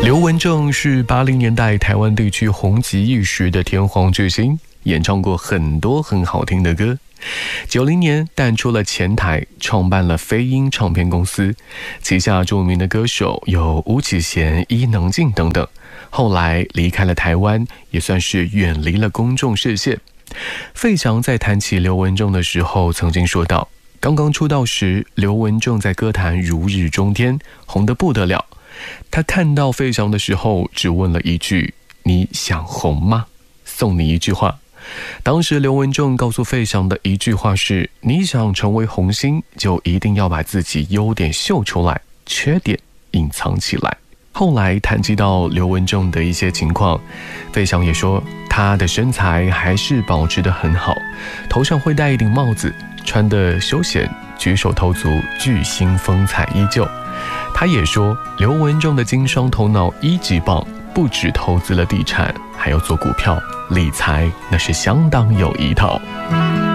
刘文正是80年代台湾地区红极一时的天皇巨星，演唱过很多很好听的歌。90年淡出了前台，创办了飞鹰唱片公司，旗下著名的歌手有巫启贤、伊能静等等。后来离开了台湾，也算是远离了公众视线。费翔在谈起刘文正的时候曾经说道，刚刚出道时，刘文正在歌坛如日中天，红得不得了。他看到费翔的时候，只问了一句：你想红吗？送你一句话。当时刘文正告诉费翔的一句话是：你想成为红星，就一定要把自己优点秀出来，缺点隐藏起来。后来谈及到刘文正的一些情况，费翔也说他的身材还是保持得很好，头上会戴一顶帽子，穿得休闲，举手投足巨星风采依旧。他也说刘文正的经商头脑1级棒，不只投资了地产，还要做股票理财，那是相当有一套。